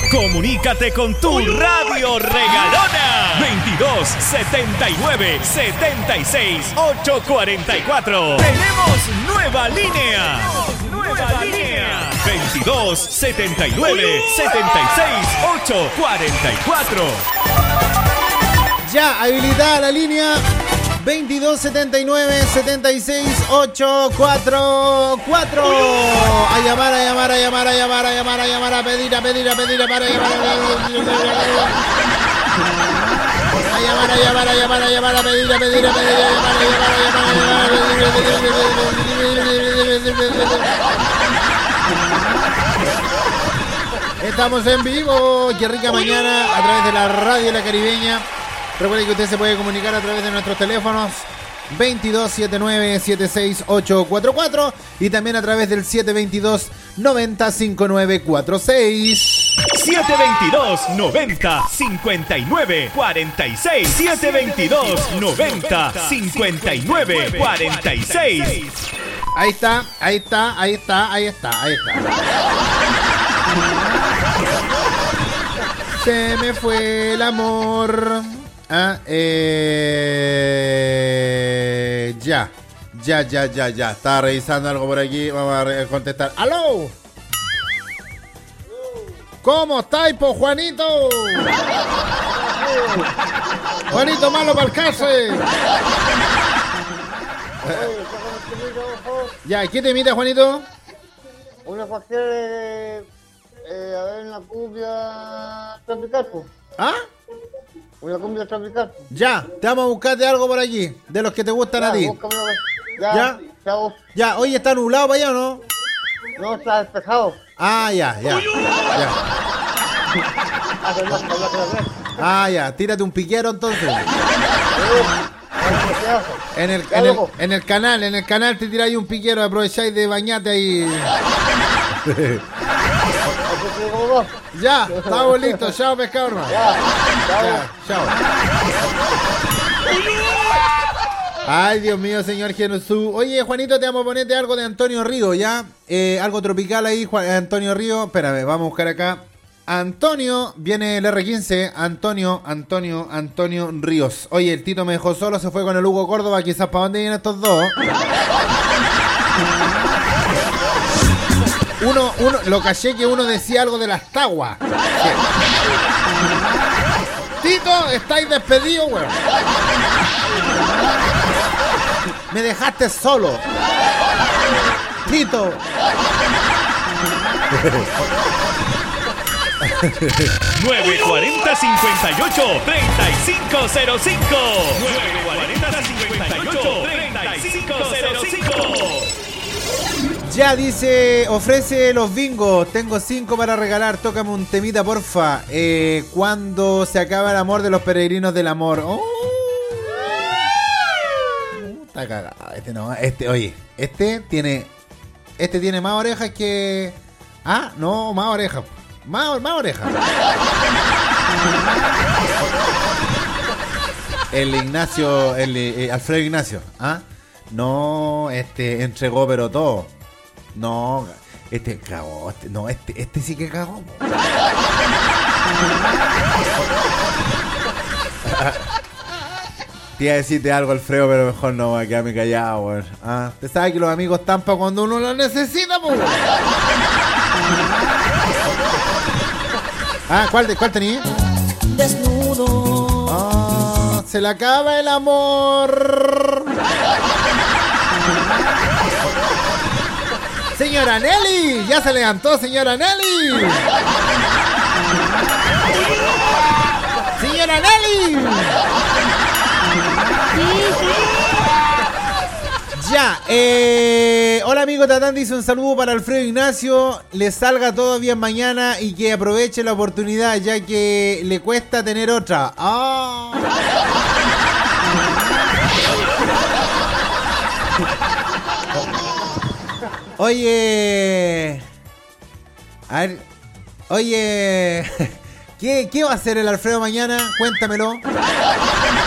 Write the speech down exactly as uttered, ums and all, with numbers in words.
Comunícate con tu radio regalona. veintidós setenta y nueve setenta y seis ochocientos cuarenta y cuatro. Tenemos nueva línea. Nueva línea. veintidós setenta y nueve setenta y seis ochocientos cuarenta y cuatro. Ya, habilitada la línea. veintidós setenta y nueve setenta y seis ochocientos cuarenta y cuatro. A llamar, a llamar, a llamar, a llamar, a llamar, a llamar, a pedir, a pedir, a pedir, a para llamar, a llamar, a llamar, a llamar, a llamar, a pedir, a pedir, a pedir, a llamar, a llamar, a llamar, a llamar. Estamos en vivo. Qué rica mañana a través de la radio La Caribeña. Recuerden que usted se puede comunicar a través de nuestros teléfonos veintidós setenta y nueve setenta y seis ochocientos cuarenta y cuatro y también a través del siete veintidós noventa cincuenta y nueve cuarenta y seis. siete veintidós noventa cincuenta y nueve cuarenta y seis. siete veintidós noventa cincuenta y nueve cuarenta y seis. Ahí está, ahí está, ahí está, ahí está, ahí está. Se me fue el amor. Ah, eh, ya, ya, ya, ya, ya. Estaba revisando algo por aquí. Vamos a re- contestar. ¡Aló! ¿Cómo estáis, po, Juanito? Juanito malo para el cárcel. Ya, ¿qué te imita, Juanito? Una facción de, eh, a ver, una cumbia tropical, pues. ¿Ah? Una cumbia tropical. Ya, te vamos a buscarte algo por aquí, de los que te gustan Ya, a ti. búscame una vez. Ya, ¿Ya? chao. Ya, hoy está nublado para allá, ¿o no? No, está despejado. Ah, ya, ya. Ya. Hace más que hablar que hacer. Ah, ya, tírate un piquero entonces. En el, Ya, en el, loco. en el canal, en el canal te tiráis un piquero, aprovecháis de bañarte ahí. Así que, ¿cómo va? Ya, estamos listos, chao pescado, hermano. Ya, chao. Ya, chao. Ay, Dios mío, señor Jesús. Oye, Juanito, te vamos a ponerte algo de Antonio Río, ¿ya? Eh, algo tropical ahí, Juan, Antonio Río. Espérame, vamos a buscar acá. Antonio, viene el erre quince. Antonio, Antonio, Antonio Ríos. Oye, el Tito me dejó solo, se fue con el Hugo Córdoba. Quizás para dónde vienen estos dos. Uno, uno, lo caché que uno decía algo de las taguas. Tito, estáis despedidos, weón. Me dejaste solo. Tito. nueve cuarenta cincuenta y ocho treinta y cinco cero cinco. nueve cuarenta cincuenta y ocho treinta y cinco cero cinco. Ya dice, ofrece los bingos. Tengo cinco para regalar. Tócame un temita, porfa. Eh, cuando se acaba el amor de los peregrinos del amor. Oh. Está cagado. Este no, este, oye, este tiene. Este tiene más orejas que. Ah, no, más orejas. Más, más orejas. El Ignacio, el eh, Alfredo Ignacio. ¿Ah? No, este entregó, pero todo. No, este cagó. Este, no, este, este sí que cagó. Te iba a decirte algo, Alfredo, pero mejor no, voy a quedarme callado, weón. Ah, te sabes que los amigos están para cuando uno los necesita, pues. Ah, ¿cuál, de, cuál tenías? Desnudo. Ah, se le acaba el amor. Señora Nelly, ya se levantó, señora Nelly. Señora Nelly. Ya, eh, hola amigo Tatán, dice un saludo para Alfredo Ignacio, le salga todo bien mañana y que aproveche la oportunidad ya que le cuesta tener otra. Ah. Oye, a ver, oye, ¿qué, qué va a hacer el Alfredo mañana? Cuéntamelo.